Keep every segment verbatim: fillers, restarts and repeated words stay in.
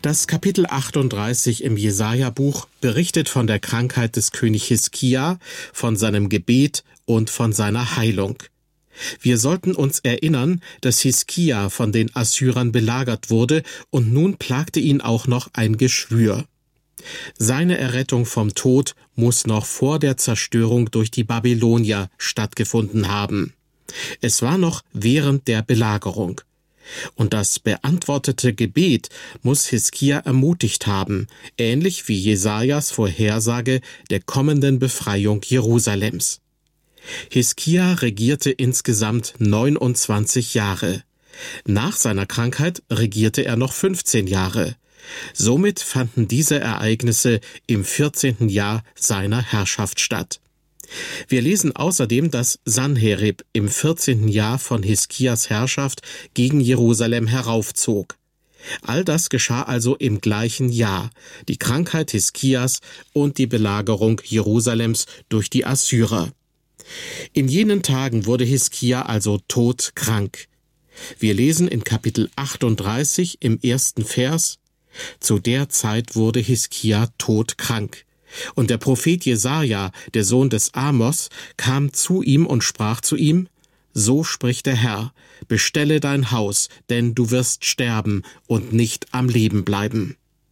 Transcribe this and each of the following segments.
Das Kapitel achtunddreißig im Jesaja-Buch berichtet von der Krankheit des König Hiskia, von seinem Gebet und von seiner Heilung. Wir sollten uns erinnern, dass Hiskia von den Assyrern belagert wurde und nun plagte ihn auch noch ein Geschwür. Seine Errettung vom Tod muss noch vor der Zerstörung durch die Babylonier stattgefunden haben. Es war noch während der Belagerung. Und das beantwortete Gebet muss Hiskia ermutigt haben, ähnlich wie Jesajas Vorhersage der kommenden Befreiung Jerusalems. Hiskia regierte insgesamt neunundzwanzig Jahre. Nach seiner Krankheit regierte er noch fünfzehn Jahre. Somit fanden diese Ereignisse im vierzehnten Jahr seiner Herrschaft statt. Wir lesen außerdem, dass Sanherib im vierzehnten Jahr von Hiskias Herrschaft gegen Jerusalem heraufzog. All das geschah also im gleichen Jahr, die Krankheit Hiskias und die Belagerung Jerusalems durch die Assyrer. In jenen Tagen wurde Hiskia also todkrank. Wir lesen in Kapitel achtunddreißig im ersten Vers: Zu der Zeit wurde Hiskia todkrank. Und der Prophet Jesaja, der Sohn des Amos, kam zu ihm und sprach zu ihm: So spricht der Herr, bestelle dein Haus, denn du wirst sterben und nicht am Leben bleiben.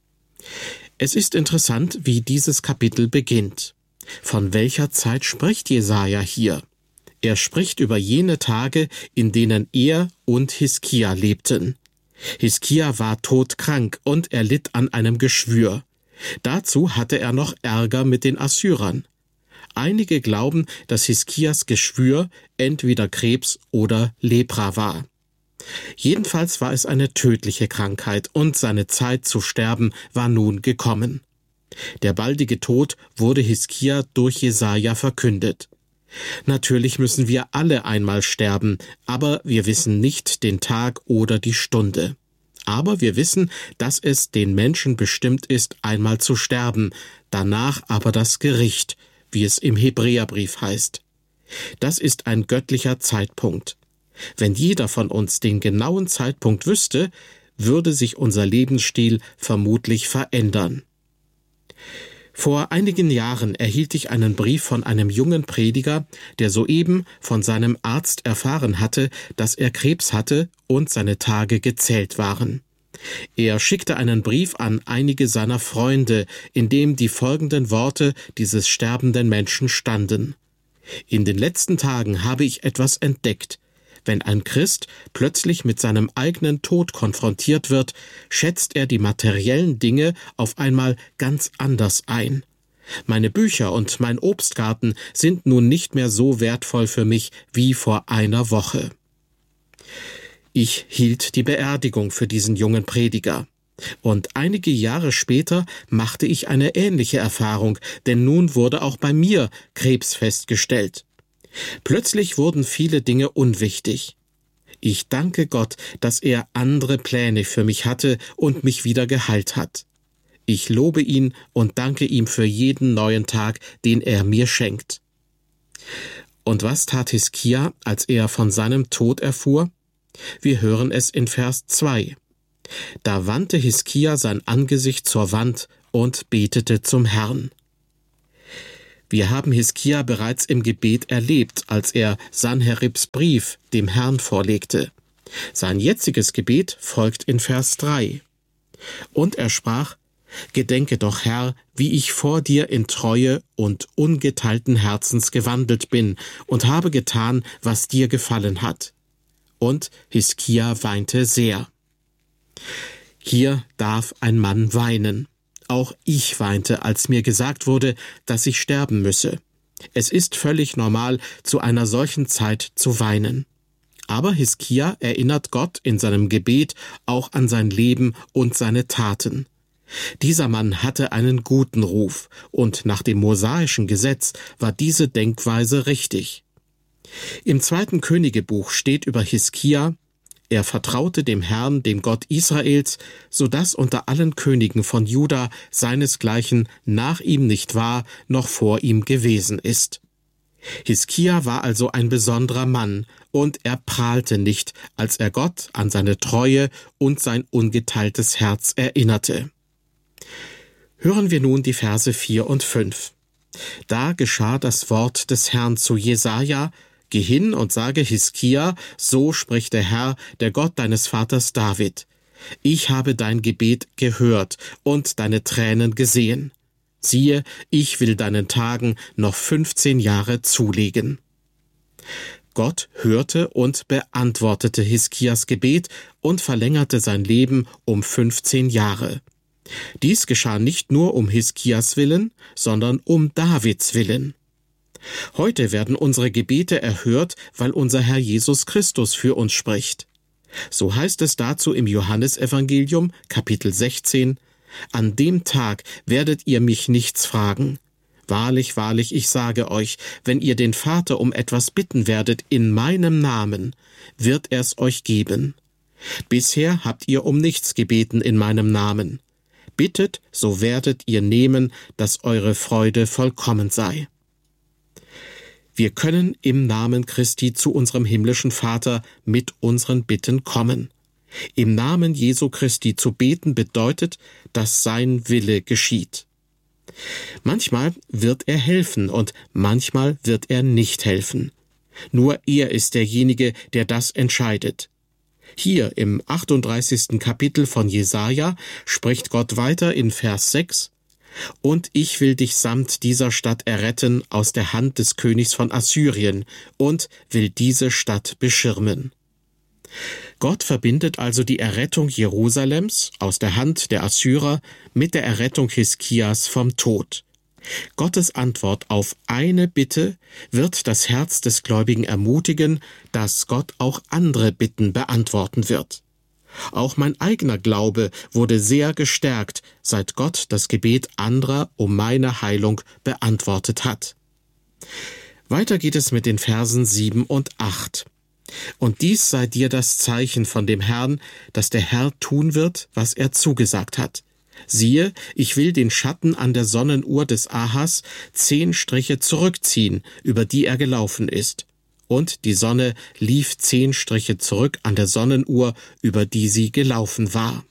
Es ist interessant, wie dieses Kapitel beginnt. Von welcher Zeit spricht Jesaja hier? Er spricht über jene Tage, in denen er und Hiskia lebten. Hiskia war todkrank und er litt an einem Geschwür. Dazu hatte er noch Ärger mit den Assyrern. Einige glauben, dass Hiskias Geschwür entweder Krebs oder Lepra war. Jedenfalls war es eine tödliche Krankheit und seine Zeit zu sterben war nun gekommen. Der baldige Tod wurde Hiskia durch Jesaja verkündet. Natürlich müssen wir alle einmal sterben, aber wir wissen nicht den Tag oder die Stunde. Aber wir wissen, dass es den Menschen bestimmt ist, einmal zu sterben, danach aber das Gericht, wie es im Hebräerbrief heißt. Das ist ein göttlicher Zeitpunkt. Wenn jeder von uns den genauen Zeitpunkt wüsste, würde sich unser Lebensstil vermutlich verändern. Vor einigen Jahren erhielt ich einen Brief von einem jungen Prediger, der soeben von seinem Arzt erfahren hatte, dass er Krebs hatte und seine Tage gezählt waren. Er schickte einen Brief an einige seiner Freunde, in dem die folgenden Worte dieses sterbenden Menschen standen: In den letzten Tagen habe ich etwas entdeckt. Wenn ein Christ plötzlich mit seinem eigenen Tod konfrontiert wird, schätzt er die materiellen Dinge auf einmal ganz anders ein. Meine Bücher und mein Obstgarten sind nun nicht mehr so wertvoll für mich wie vor einer Woche. Ich hielt die Beerdigung für diesen jungen Prediger. Und einige Jahre später machte ich eine ähnliche Erfahrung, denn nun wurde auch bei mir Krebs festgestellt. Plötzlich wurden viele Dinge unwichtig. Ich danke Gott, dass er andere Pläne für mich hatte und mich wieder geheilt hat. Ich lobe ihn und danke ihm für jeden neuen Tag, den er mir schenkt. Und was tat Hiskia, als er von seinem Tod erfuhr? Wir hören es in Vers zwei. Da wandte Hiskia sein Angesicht zur Wand und betete zum Herrn. Wir haben Hiskia bereits im Gebet erlebt, als er Sanheribs Brief dem Herrn vorlegte. Sein jetziges Gebet folgt in Vers drei. Und er sprach: Gedenke doch, Herr, wie ich vor dir in Treue und ungeteilten Herzens gewandelt bin und habe getan, was dir gefallen hat. Und Hiskia weinte sehr. Hier darf ein Mann weinen. Auch ich weinte, als mir gesagt wurde, dass ich sterben müsse. Es ist völlig normal, zu einer solchen Zeit zu weinen. Aber Hiskia erinnert Gott in seinem Gebet auch an sein Leben und seine Taten. Dieser Mann hatte einen guten Ruf, und nach dem mosaischen Gesetz war diese Denkweise richtig. Im zweiten Königebuch steht über Hiskia: Er vertraute dem Herrn, dem Gott Israels, so dass unter allen Königen von Juda seinesgleichen nach ihm nicht war, noch vor ihm gewesen ist. Hiskia war also ein besonderer Mann, und er prahlte nicht, als er Gott an seine Treue und sein ungeteiltes Herz erinnerte. Hören wir nun die Verse vier und fünf. Da geschah das Wort des Herrn zu Jesaja: Geh hin und sage Hiskia, so spricht der Herr, der Gott deines Vaters David: Ich habe dein Gebet gehört und deine Tränen gesehen. Siehe, ich will deinen Tagen noch fünfzehn Jahre zulegen. Gott hörte und beantwortete Hiskias Gebet und verlängerte sein Leben um fünfzehn Jahre. Dies geschah nicht nur um Hiskias willen, sondern um Davids willen. Heute werden unsere Gebete erhört, weil unser Herr Jesus Christus für uns spricht. So heißt es dazu im Johannesevangelium, Kapitel sechzehn: An dem Tag werdet ihr mich nichts fragen. Wahrlich, wahrlich, ich sage euch, wenn ihr den Vater um etwas bitten werdet in meinem Namen, wird er es euch geben. Bisher habt ihr um nichts gebeten in meinem Namen. Bittet, so werdet ihr nehmen, dass eure Freude vollkommen sei. Wir können im Namen Christi zu unserem himmlischen Vater mit unseren Bitten kommen. Im Namen Jesu Christi zu beten bedeutet, dass sein Wille geschieht. Manchmal wird er helfen und manchmal wird er nicht helfen. Nur er ist derjenige, der das entscheidet. Hier im achtunddreißigsten Kapitel von Jesaja spricht Gott weiter in Vers sechs: Und ich will dich samt dieser Stadt erretten aus der Hand des Königs von Assyrien und will diese Stadt beschirmen. Gott verbindet also die Errettung Jerusalems aus der Hand der Assyrer mit der Errettung Hiskias vom Tod. Gottes Antwort auf eine Bitte wird das Herz des Gläubigen ermutigen, dass Gott auch andere Bitten beantworten wird. Auch mein eigener Glaube wurde sehr gestärkt, seit Gott das Gebet anderer um meine Heilung beantwortet hat. Weiter geht es mit den Versen sieben und acht. Und dies sei dir das Zeichen von dem Herrn, dass der Herr tun wird, was er zugesagt hat. Siehe, ich will den Schatten an der Sonnenuhr des Ahas zehn Striche zurückziehen, über die er gelaufen ist. Und die Sonne lief zehn Striche zurück an der Sonnenuhr, über die sie gelaufen war.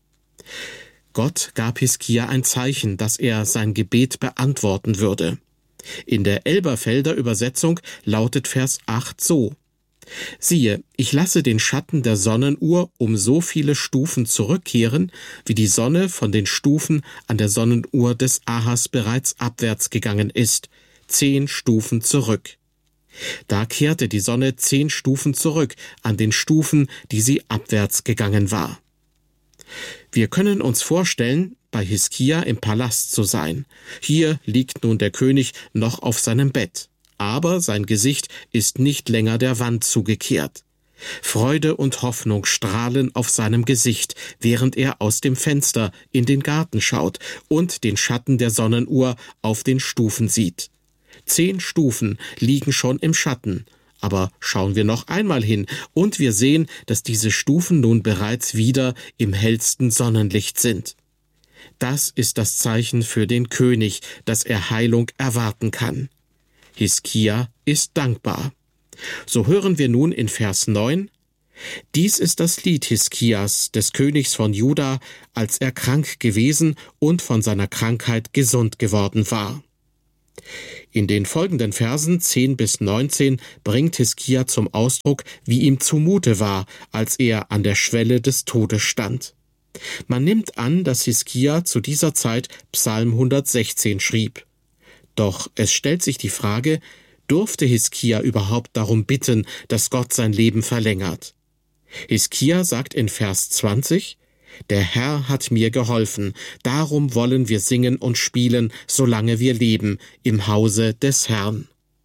Gott gab Hiskia ein Zeichen, dass er sein Gebet beantworten würde. In der Elberfelder Übersetzung lautet Vers acht so: Siehe, ich lasse den Schatten der Sonnenuhr um so viele Stufen zurückkehren, wie die Sonne von den Stufen an der Sonnenuhr des Ahas bereits abwärts gegangen ist, zehn Stufen zurück. Da kehrte die Sonne zehn Stufen zurück an den Stufen, die sie abwärts gegangen war. Wir können uns vorstellen, bei Hiskia im Palast zu sein. Hier liegt nun der König noch auf seinem Bett. Aber sein Gesicht ist nicht länger der Wand zugekehrt. Freude und Hoffnung strahlen auf seinem Gesicht, während er aus dem Fenster in den Garten schaut und den Schatten der Sonnenuhr auf den Stufen sieht. Zehn Stufen liegen schon im Schatten, aber schauen wir noch einmal hin und wir sehen, dass diese Stufen nun bereits wieder im hellsten Sonnenlicht sind. Das ist das Zeichen für den König, dass er Heilung erwarten kann. Hiskia ist dankbar. So hören wir nun in Vers neun: Dies ist das Lied Hiskias, des Königs von Juda, als er krank gewesen und von seiner Krankheit gesund geworden war. In den folgenden Versen zehn bis neunzehn bringt Hiskia zum Ausdruck, wie ihm zumute war, als er an der Schwelle des Todes stand. Man nimmt an, dass Hiskia zu dieser Zeit Psalm hundertsechzehn schrieb. Doch es stellt sich die Frage, durfte Hiskia überhaupt darum bitten, dass Gott sein Leben verlängert? Hiskia sagt in Vers zwanzig: Der Herr hat mir geholfen, darum wollen wir singen und spielen, solange wir leben, im Hause des Herrn.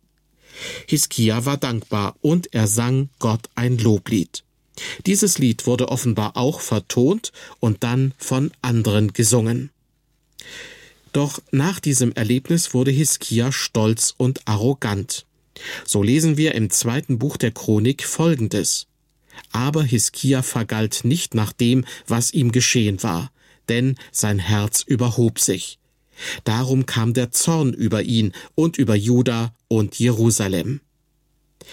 Hiskia war dankbar und er sang Gott ein Loblied. Dieses Lied wurde offenbar auch vertont und dann von anderen gesungen. Doch nach diesem Erlebnis wurde Hiskia stolz und arrogant. So lesen wir im zweiten Buch der Chronik Folgendes: Aber Hiskia vergalt nicht nach dem, was ihm geschehen war, denn sein Herz überhob sich. Darum kam der Zorn über ihn und über Juda und Jerusalem.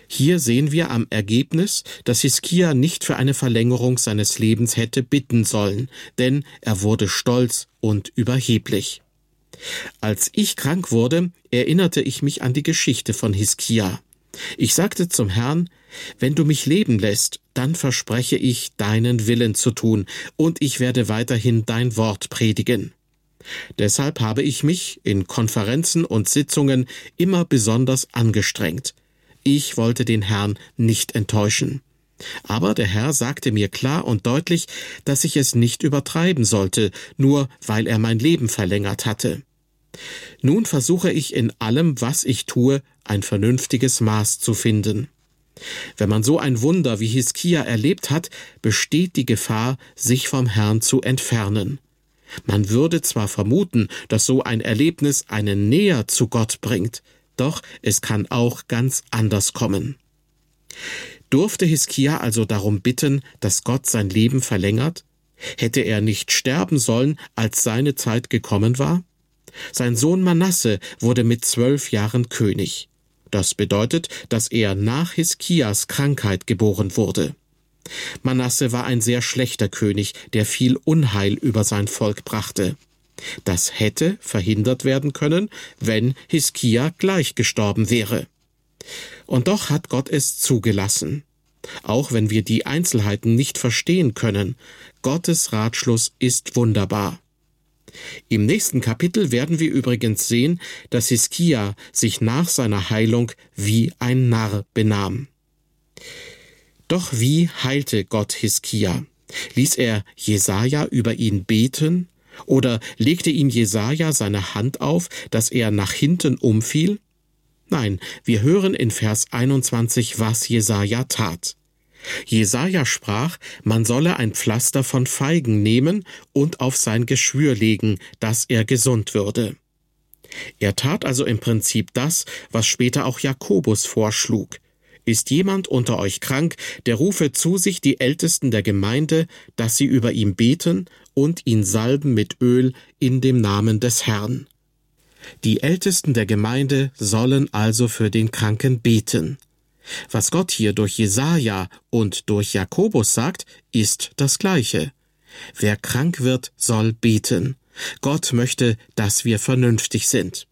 Hier sehen wir am Ergebnis, dass Hiskia nicht für eine Verlängerung seines Lebens hätte bitten sollen, denn er wurde stolz und überheblich. Als ich krank wurde, erinnerte ich mich an die Geschichte von Hiskia. Ich sagte zum Herrn: Wenn du mich leben lässt, dann verspreche ich, deinen Willen zu tun, und ich werde weiterhin dein Wort predigen. Deshalb habe ich mich in Konferenzen und Sitzungen immer besonders angestrengt. Ich wollte den Herrn nicht enttäuschen. Aber der Herr sagte mir klar und deutlich, dass ich es nicht übertreiben sollte, nur weil er mein Leben verlängert hatte. Nun versuche ich in allem, was ich tue, ein vernünftiges Maß zu finden. Wenn man so ein Wunder wie Hiskia erlebt hat, besteht die Gefahr, sich vom Herrn zu entfernen. Man würde zwar vermuten, dass so ein Erlebnis einen näher zu Gott bringt, doch es kann auch ganz anders kommen. Durfte Hiskia also darum bitten, dass Gott sein Leben verlängert? Hätte er nicht sterben sollen, als seine Zeit gekommen war? Sein Sohn Manasse wurde mit zwölf Jahren König. Das bedeutet, dass er nach Hiskias Krankheit geboren wurde. Manasse war ein sehr schlechter König, der viel Unheil über sein Volk brachte. Das hätte verhindert werden können, wenn Hiskia gleich gestorben wäre. Und doch hat Gott es zugelassen. Auch wenn wir die Einzelheiten nicht verstehen können, Gottes Ratschluss ist wunderbar. Im nächsten Kapitel werden wir übrigens sehen, dass Hiskia sich nach seiner Heilung wie ein Narr benahm. Doch wie heilte Gott Hiskia? Ließ er Jesaja über ihn beten? Oder legte ihm Jesaja seine Hand auf, dass er nach hinten umfiel? Nein, wir hören in Vers einundzwanzig, was Jesaja tat. Jesaja sprach, man solle ein Pflaster von Feigen nehmen und auf sein Geschwür legen, dass er gesund würde. Er tat also im Prinzip das, was später auch Jakobus vorschlug. Ist jemand unter euch krank, der rufe zu sich die Ältesten der Gemeinde, dass sie über ihn beten und ihn salben mit Öl in dem Namen des Herrn. Die Ältesten der Gemeinde sollen also für den Kranken beten. Was Gott hier durch Jesaja und durch Jakobus sagt, ist das Gleiche. Wer krank wird, soll beten. Gott möchte, dass wir vernünftig sind.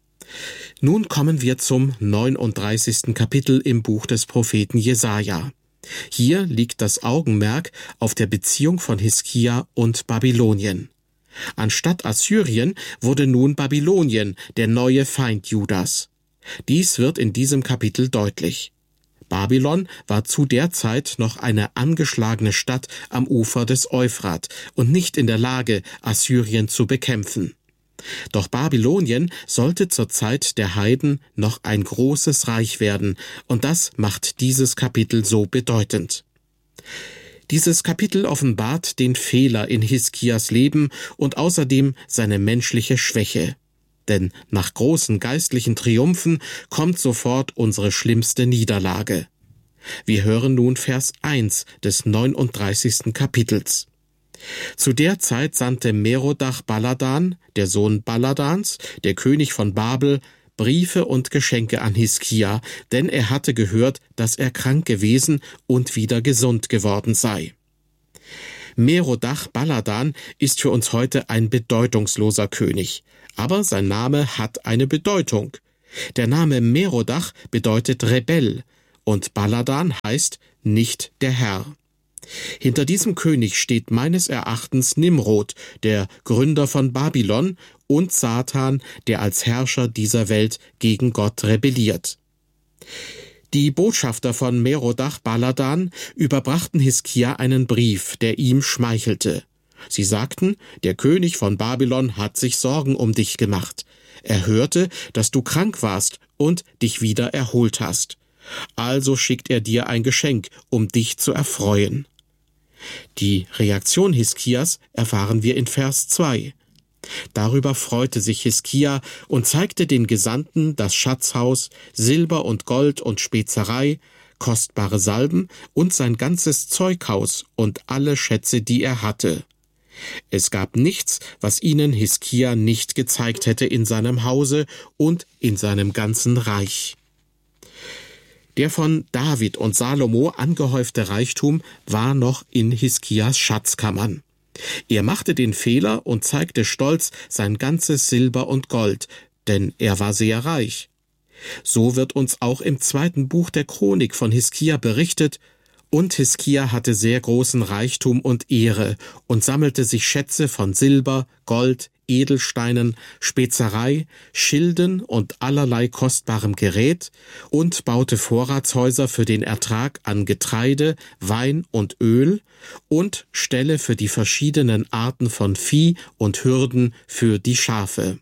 Nun kommen wir zum neununddreißigsten Kapitel im Buch des Propheten Jesaja. Hier liegt das Augenmerk auf der Beziehung von Hiskia und Babylonien. Anstatt Assyrien wurde nun Babylonien der neue Feind Judas. Dies wird in diesem Kapitel deutlich. Babylon war zu der Zeit noch eine angeschlagene Stadt am Ufer des Euphrat und nicht in der Lage, Assyrien zu bekämpfen. Doch Babylonien sollte zur Zeit der Heiden noch ein großes Reich werden, und das macht dieses Kapitel so bedeutend. Dieses Kapitel offenbart den Fehler in Hiskias Leben und außerdem seine menschliche Schwäche. Denn nach großen geistlichen Triumphen kommt sofort unsere schlimmste Niederlage. Wir hören nun Vers eins des neununddreißigsten Kapitels. Zu der Zeit sandte Merodach Baladan, der Sohn Baladans, der König von Babel, Briefe und Geschenke an Hiskia, denn er hatte gehört, dass er krank gewesen und wieder gesund geworden sei. Merodach Baladan ist für uns heute ein bedeutungsloser König, aber sein Name hat eine Bedeutung. Der Name Merodach bedeutet Rebell und Baladan heißt nicht der Herr. Hinter diesem König steht meines Erachtens Nimrod, der Gründer von Babylon, und Satan, der als Herrscher dieser Welt gegen Gott rebelliert. Die Botschafter von Merodach Baladan überbrachten Hiskia einen Brief, der ihm schmeichelte. Sie sagten, der König von Babylon hat sich Sorgen um dich gemacht. Er hörte, dass du krank warst und dich wieder erholt hast. Also schickt er dir ein Geschenk, um dich zu erfreuen. Die Reaktion Hiskias erfahren wir in Vers zwei. Darüber freute sich Hiskia und zeigte den Gesandten das Schatzhaus, Silber und Gold und Spezerei, kostbare Salben und sein ganzes Zeughaus und alle Schätze, die er hatte. Es gab nichts, was ihnen Hiskia nicht gezeigt hätte in seinem Hause und in seinem ganzen Reich. Der von David und Salomo angehäufte Reichtum war noch in Hiskias Schatzkammern. Er machte den Fehler und zeigte stolz sein ganzes Silber und Gold, denn er war sehr reich. So wird uns auch im zweiten Buch der Chronik von Hiskia berichtet: Und Hiskia hatte sehr großen Reichtum und Ehre und sammelte sich Schätze von Silber, Gold, Edelsteinen, Spezerei, Schilden und allerlei kostbarem Gerät und baute Vorratshäuser für den Ertrag an Getreide, Wein und Öl und Ställe für die verschiedenen Arten von Vieh und Hürden für die Schafe.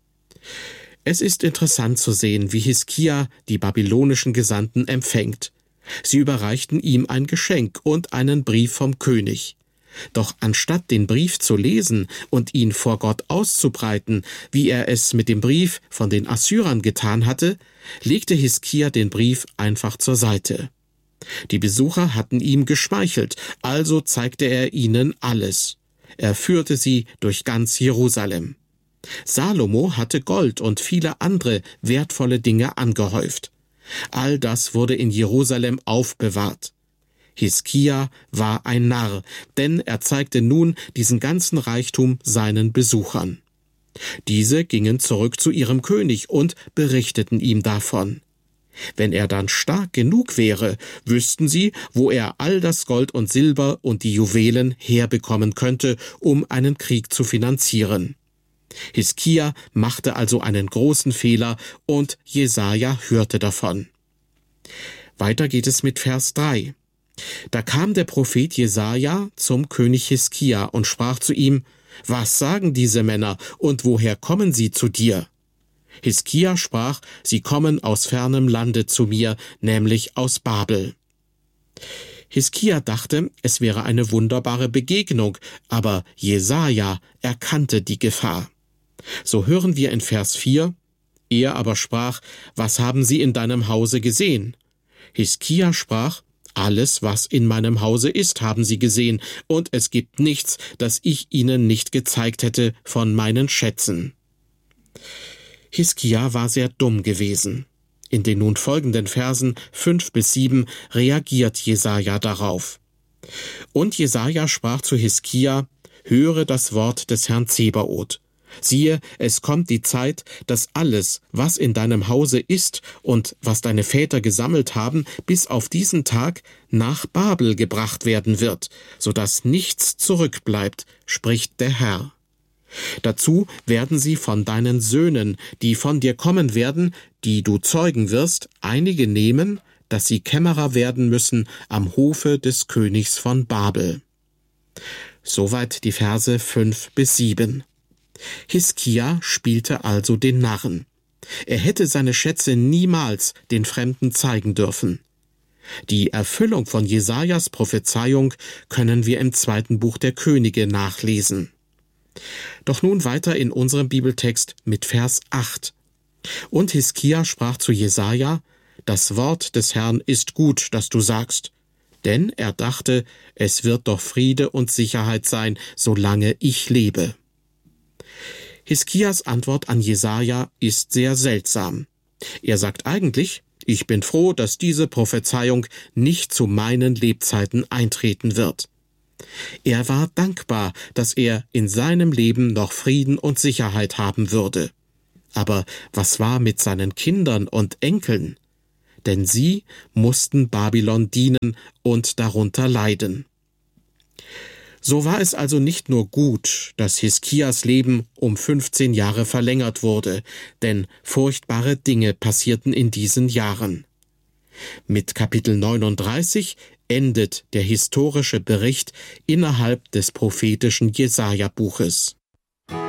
Es ist interessant zu sehen, wie Hiskia die babylonischen Gesandten empfängt. Sie überreichten ihm ein Geschenk und einen Brief vom König. Doch anstatt den Brief zu lesen und ihn vor Gott auszubreiten, wie er es mit dem Brief von den Assyrern getan hatte, legte Hiskia den Brief einfach zur Seite. Die Besucher hatten ihm geschmeichelt, also zeigte er ihnen alles. Er führte sie durch ganz Jerusalem. Salomo hatte Gold und viele andere wertvolle Dinge angehäuft. All das wurde in Jerusalem aufbewahrt. Hiskia war ein Narr, denn er zeigte nun diesen ganzen Reichtum seinen Besuchern. Diese gingen zurück zu ihrem König und berichteten ihm davon. Wenn er dann stark genug wäre, wüssten sie, wo er all das Gold und Silber und die Juwelen herbekommen könnte, um einen Krieg zu finanzieren. Hiskia machte also einen großen Fehler und Jesaja hörte davon. Weiter geht es mit Vers drei. Da kam der Prophet Jesaja zum König Hiskia und sprach zu ihm: Was sagen diese Männer und woher kommen sie zu dir? Hiskia sprach: Sie kommen aus fernem Lande zu mir, nämlich aus Babel. Hiskia dachte, es wäre eine wunderbare Begegnung, aber Jesaja erkannte die Gefahr. So hören wir in Vers vier: Er aber sprach: Was haben sie in deinem Hause gesehen? Hiskia sprach: Alles, was in meinem Hause ist, haben sie gesehen, und es gibt nichts, das ich ihnen nicht gezeigt hätte von meinen Schätzen. Hiskia war sehr dumm gewesen. In den nun folgenden Versen fünf bis sieben reagiert Jesaja darauf. Und Jesaja sprach zu Hiskia: Höre das Wort des Herrn Zebaoth. Siehe, es kommt die Zeit, dass alles, was in deinem Hause ist und was deine Väter gesammelt haben, bis auf diesen Tag nach Babel gebracht werden wird, so dass nichts zurückbleibt, spricht der Herr. Dazu werden sie von deinen Söhnen, die von dir kommen werden, die du zeugen wirst, einige nehmen, dass sie Kämmerer werden müssen am Hofe des Königs von Babel. Soweit die Verse fünf bis sieben. Hiskia spielte also den Narren. Er hätte seine Schätze niemals den Fremden zeigen dürfen. Die Erfüllung von Jesajas Prophezeiung können wir im zweiten Buch der Könige nachlesen. Doch nun weiter in unserem Bibeltext mit Vers acht. Und Hiskia sprach zu Jesaja: Das Wort des Herrn ist gut, das du sagst. Denn er dachte, es wird doch Friede und Sicherheit sein, solange ich lebe. Hiskias Antwort an Jesaja ist sehr seltsam. Er sagt eigentlich: Ich bin froh, dass diese Prophezeiung nicht zu meinen Lebzeiten eintreten wird. Er war dankbar, dass er in seinem Leben noch Frieden und Sicherheit haben würde. Aber was war mit seinen Kindern und Enkeln? Denn sie mussten Babylon dienen und darunter leiden. So war es also nicht nur gut, dass Hiskias Leben um fünfzehn Jahre verlängert wurde, denn furchtbare Dinge passierten in diesen Jahren. Mit Kapitel neununddreißig endet der historische Bericht innerhalb des prophetischen Jesaja-Buches.